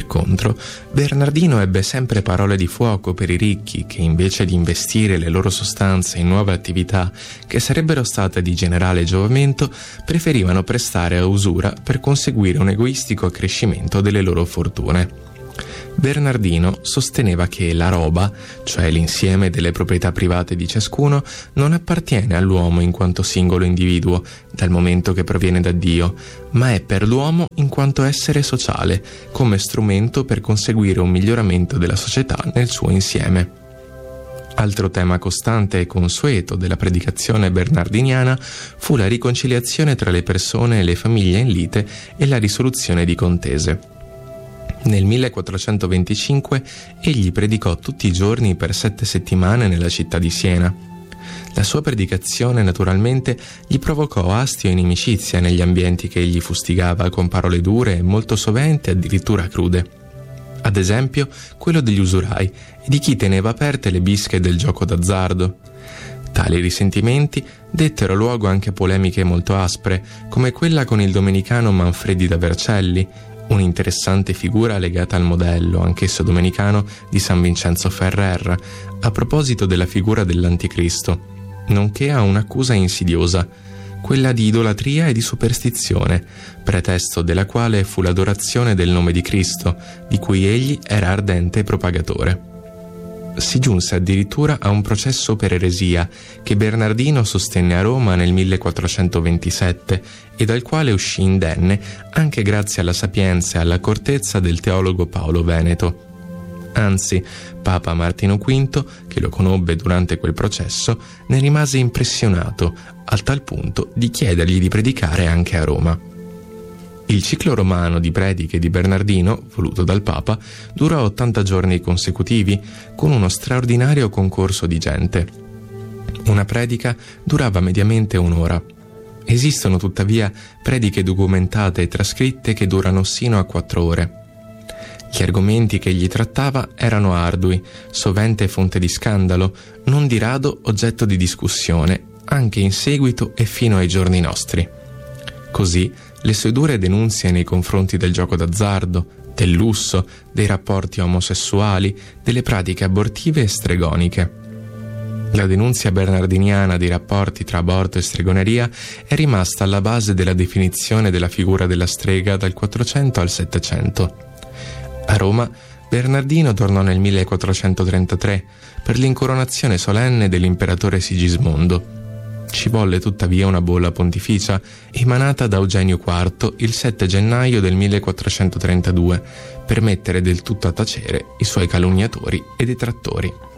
contro, Bernardino ebbe sempre parole di fuoco per i ricchi che, invece di investire le loro sostanze in nuove attività che sarebbero state di generale giovamento, preferivano prestare a usura per conseguire un egoistico accrescimento delle loro fortune. Bernardino sosteneva che la roba, cioè l'insieme delle proprietà private di ciascuno, non appartiene all'uomo in quanto singolo individuo, dal momento che proviene da Dio, ma è per l'uomo in quanto essere sociale, come strumento per conseguire un miglioramento della società nel suo insieme. Altro tema costante e consueto della predicazione bernardiniana fu la riconciliazione tra le persone e le famiglie in lite e la risoluzione di contese. Nel 1425 egli predicò tutti i giorni per 7 settimane nella città di Siena. La sua predicazione naturalmente gli provocò astio e inimicizia negli ambienti che egli fustigava con parole dure e molto sovente addirittura crude. Ad esempio quello degli usurai e di chi teneva aperte le bische del gioco d'azzardo. Tali risentimenti dettero luogo anche a polemiche molto aspre, come quella con il domenicano Manfredi da Vercelli, un'interessante figura legata al modello, anch'esso domenicano, di San Vincenzo Ferrer, a proposito della figura dell'Anticristo, nonché a un'accusa insidiosa, quella di idolatria e di superstizione, pretesto della quale fu l'adorazione del nome di Cristo, di cui egli era ardente propagatore. Si giunse addirittura a un processo per eresia che Bernardino sostenne a Roma nel 1427 e dal quale uscì indenne anche grazie alla sapienza e all'accortezza del teologo Paolo Veneto. Anzi, Papa Martino V, che lo conobbe durante quel processo, ne rimase impressionato, al tal punto di chiedergli di predicare anche a Roma. Il ciclo romano di prediche di Bernardino, voluto dal Papa, durò 80 giorni consecutivi, con uno straordinario concorso di gente. Una predica durava mediamente un'ora. Esistono tuttavia prediche documentate e trascritte che durano sino a 4 ore. Gli argomenti che egli trattava erano ardui, sovente fonte di scandalo, non di rado oggetto di discussione, anche in seguito e fino ai giorni nostri. Così, le sue dure denunzie nei confronti del gioco d'azzardo, del lusso, dei rapporti omosessuali, delle pratiche abortive e stregoniche. La denunzia bernardiniana dei rapporti tra aborto e stregoneria è rimasta alla base della definizione della figura della strega dal 400 al 700. A Roma, Bernardino tornò nel 1433 per l'incoronazione solenne dell'imperatore Sigismondo. Ci volle tuttavia una bolla pontificia emanata da Eugenio IV il 7 gennaio del 1432 per mettere del tutto a tacere i suoi calunniatori e detrattori.